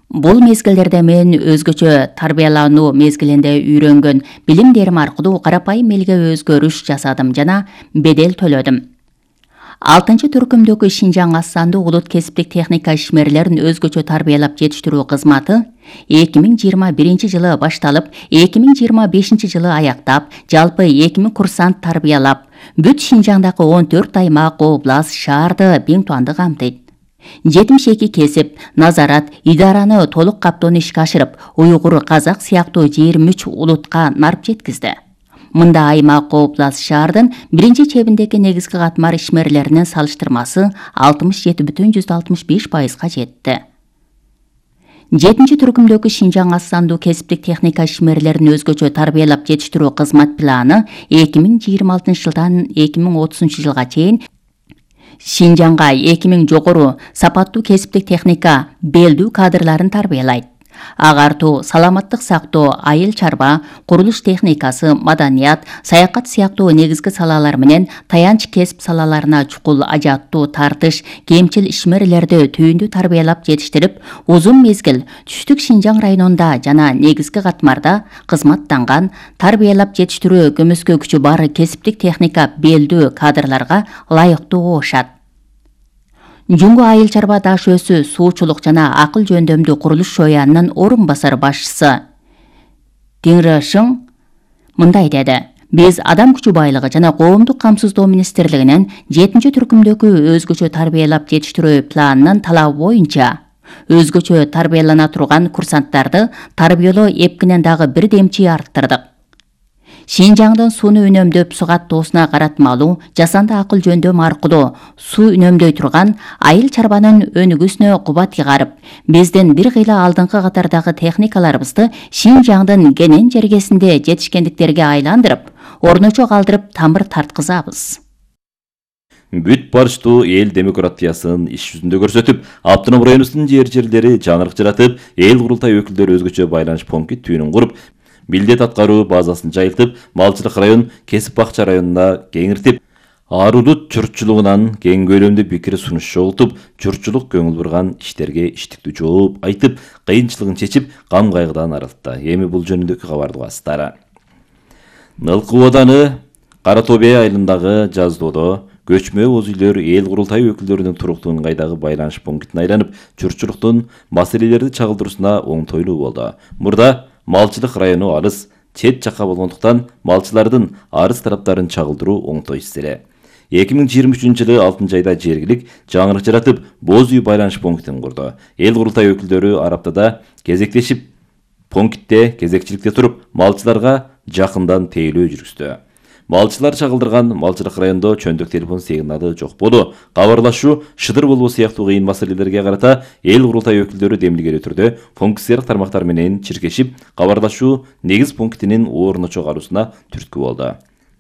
Бул мезгилдерде мен өзгөчө тарбиялануу мезгилинде үйрөнгөн билимдерим аркылуу карапайым элге өзгөрүш жасадым жана бедел төлөдүм. 6-түркүмдөгү Шинжаң аз сандуу улут кесиптик техника ишмерлерин өзгөчө тарбиялап жетиштирүү кызматы 2021-жылы башталып, 2025-жылы аяктап, жалпы 2000 курсант тарбиялап, бүт Шинжаңдагы 14 аймак, област, шаарды, Биңтуанды камтыйт. 72 кесип, назарат, идараны толук каптоону ишке ашырып, уйгур, казак сыяктуу 23 улутка нарп жеткизди. Мында аймак, област, шаардын биринчи чебиндеги негизги катмар ишмерлеринин салыштырмасы 67,65%га жетти. 7-түркүмдөгү Шинжаң аз сандуу кесиптик техника ишмерлерин өзгөчө тарбиялап жетиштирүү кызмат планы 2026-жылдан 2030-жылга чейин Шинжаңга 2000 жогору сапаттуу кесиптик техника белдүү кадрларын тарбиялайт. Агартуу, саламаттык сактоо, айыл чарба, курулуш техникасы, маданият, саякат сыяктуу негизги салалар менен таянч кесип салаларына чукул ажаттуу тартыш, кемчил ишмерлерди түйүндүү тарбиялап жетиштирип, узун мезгил түштүк Шинжаң районунда жана негизги катмарда кызматтанган, тарбиялап жетиштирүү көмөскө күчү бар кесиптик техника белдүү кадрларга ылайыктуу окшот. Жуңгу айыл чарба даш өсү, суучулук жана акыл жөндөмдүү курулуш шоянынын орун басар башчысы Теңрашың мындай деди: Биз адам күчү байлыгы жана коомдук камсыздоо министрлигинин 7-түркүмдөгү өзгөчө тарбиялап жетиштирүү планынын талабы боюнча өзгөчө тарбиялана турган курсанттарды тарбиялоо эпкинен дагы бир демчи арттырдык. Шинжаңдын сууну үнөмдөп суу каттоосуна каратмалуу, жасанды акыл жөндөм аркылуу суу үнөмдөй турган айыл чарбанын өнүгүүсүнө кубат чыгарып, биздин бир кыйла алдыңкы катардагы техникаларыбызды Шинжаңдын кенен жергесинде жетишкендиктерге айландырып, орночо калтырып тамыр тарткызабыз. Бүт барыштуу эл демократиясын иш жүзүндө көрсөтүп, автоном районубуздун жерлери жаңырык жаратып, эл курултай өкүлдөрү өзгөчө байланыш пункт түйүнүн куруп, милдет аткаруу базасын жайылтып, малчылык район кесип бакча районуна кеңиртип, арудут журтчулугунан кең көлөмдүү пикир сунуш чогултуп, журтчулук көңүл бурган иштерге иштиктүү жооп айтып, кыйынчылыгын чечип, кам кайгыдан арылтты. Эми бул жөнүндөгү кабарды угасыздар. Нылкы Ооданы Кара Тобе айылындагы жаздоодо көчмө боз үйлөр эл курултай өкүлдөрүнүн туруктуу ыңгайдагы байланыш пунктуна айланып, журтчулуктун маселелерди чагылдыруусуна оңтойлуу болду. Мурда малчылык району арыз, чет жакка болгондуктан малчылардын арыз тараптарын чагылдыруу оңтой иш эле. 2023-жылы 6-айда жергилик жаңырык жаратып, боз үй байланыш пунктун курду. Эл курултай өкүлдөрү араптада кезектешип, пунктте кезекчиликте туруп, малчыларга жакындан тейлөө жүргүздү. Малчылар чагылдырган малчылык райондо чөндүк телефон сигналы жок болду. Кабарлашуу, шыдыр болбоо сыяктуу кыйын маселелерге карата эл курултай өкүлдөрү демилгелүү түрдө функциялык тармактар менен чиркешип, кабарлашуу негиз пунктинин орночо калуусуна түрткү болду.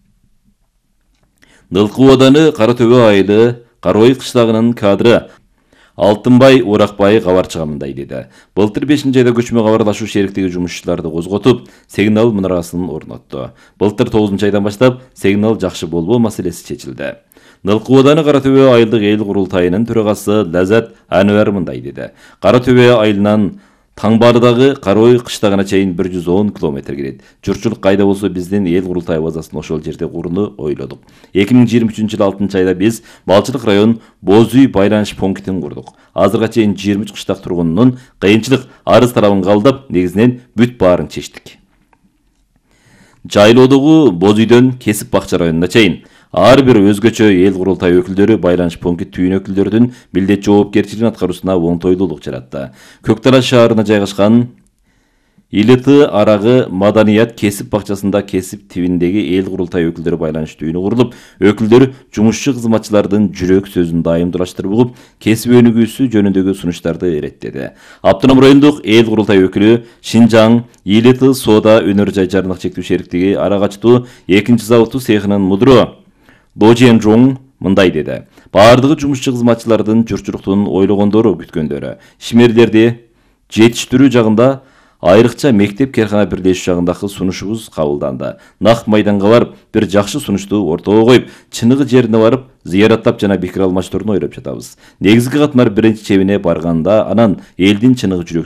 Нылкы Ооданы Кара Төбө айылы Карой кыштагынын кадры Алтынбай Оракбай кабарчыга мындай деди: Былтыр 5-айда көчмө кабарлашуу шериктиги жумушчуларды козготуп, сигнал мунарасын орнотту. Былтыр 9-айдан баштап сигнал жакшы болбоо маселеси чечилди. Нылкы Ооданы Кара Төбө айылдык эл курултайынын төрагасы Лаззат Анвар мындай деди: Кара Төбө айылынан Таңбардагы Карой кыштагына чейин 110 километр келет. Журтчулук кайда болсо биздин эл курултай базасын ошол жерде курууну ойлодук. 2023-жылы 6-айда биз малчылык район боз үй байланыш пунктин курдук. Азырга чейин 23 кыштак тургунунун кыйынчылык арыз тарабын кабылдап, негизинен бүт баарын чечтик. Жайлоодогу боз үйдөн кесип бакча районуна чейин ар бир өзгөчө эл курултай өкүлдөрү байланыш пункт түйүн өкүлдөрүнүн милдет жоопкерчилигин аткаруусуна оңтойлуулук жаратты. Көк Талаш шаарына жайгашкан ИЛТ арагы маданият кесип бакчасында кесип тибиндеги эл курултай өкүлдөрү байланыш түйүнү курулуп, өкүлдөр жумушчу кызматчылардын жүрөк сөзүн дайымдуулаштырып угуп, кесип өнүгүүсү жөнүндөгү сунуштарды иреттеди. Автоном райондук эл курултай өкүлү Шинжаң ИЛТ соода өнөр жай жарандык чектүү шериктиги арагачтуу 2-заводтуу цехынын мудуру Дожен Жоң мындай деди: Баардыгы жумушчу кызматчылардын журтчулуктун ойлогондору, күткөндөрү, ишмерлерди жетиштирүү жагында айрыкча мектеп керкана бирлешүү жагындагы сунушубуз кабылданды. Нак майданга барып, бир жакшы сунушту ортого коюп, чыныгы жерине барып, зыяраттап жана пикир алмаштырууну ойлоп жатабыз. Негизги катмар биринчи чебине барганда, анан элдин чыныгы жүрөк